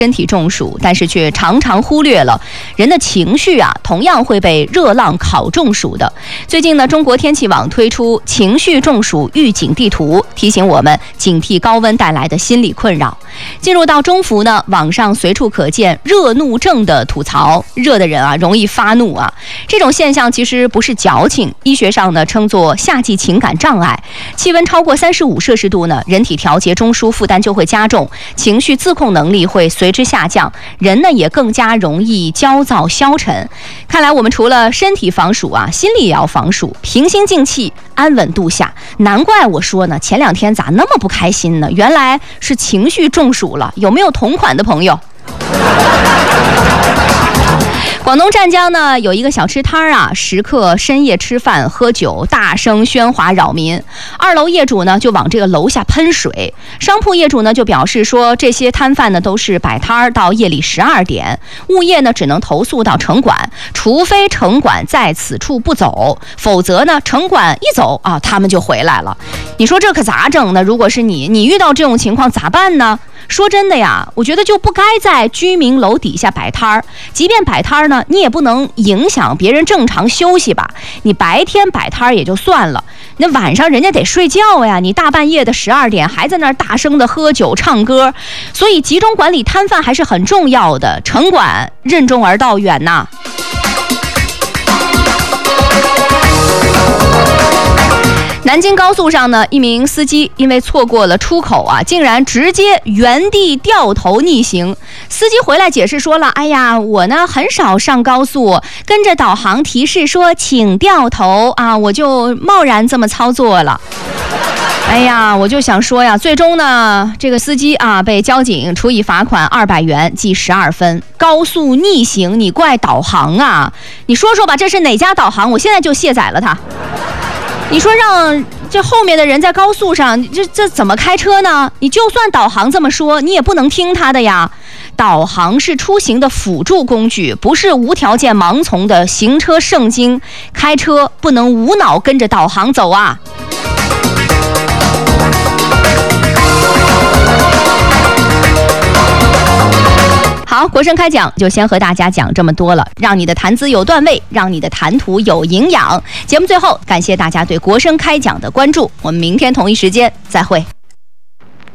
身体中暑，但是却常常忽略了人的情绪啊，同样会被热浪烤中暑的。最近呢，中国天气网推出情绪中暑预警地图，提醒我们警惕高温带来的心理困扰。进入到中伏呢，网上随处可见热怒症的吐槽，热的人啊容易发怒啊。这种现象其实不是矫情，医学上呢称作夏季情感障碍。气温超过35摄氏度呢，人体调节中枢负担就会加重，情绪自控能力会随之下降，人呢也更加容易焦躁消沉。看来我们除了身体防暑啊，心里也要防暑，平心静气，安稳度夏。难怪我说呢，前2天咋那么不开心呢？原来是情绪中暑了。有没有同款的朋友？广东湛江呢有一个小吃摊啊，食客深夜吃饭喝酒，大声喧哗扰民。2楼业主呢就往这个楼下喷水，商铺业主呢就表示说，这些摊贩呢都是摆摊到夜里12点，物业呢只能投诉到城管，除非城管在此处不走，否则呢城管一走啊，他们就回来了。你说这可咋整呢？如果是你遇到这种情况咋办呢？说真的呀，我觉得就不该在居民楼底下摆摊儿。即便摆摊儿呢，你也不能影响别人正常休息吧？你白天摆摊儿也就算了，那晚上人家得睡觉呀，你大半夜的12点还在那儿大声的喝酒唱歌，所以集中管理摊贩还是很重要的，城管任重而道远呐。南京高速上呢，一名司机因为错过了出口啊，竟然直接原地掉头逆行。司机回来解释说了，哎呀，我呢很少上高速，跟着导航提示说请掉头啊，我就贸然这么操作了。哎呀，我就想说呀，最终呢，这个司机啊被交警处以罚款200元，记12分。高速逆行，你怪导航啊？你说说吧，这是哪家导航？我现在就卸载了它。你说让这后面的人在高速上，这怎么开车呢？你就算导航这么说，你也不能听他的呀。导航是出行的辅助工具，不是无条件盲从的行车圣经。开车不能无脑跟着导航走啊。好，国声开讲就先和大家讲这么多了，让你的谈资有段位，让你的谈吐有营养。节目最后，感谢大家对国声开讲的关注，我们明天同一时间再会。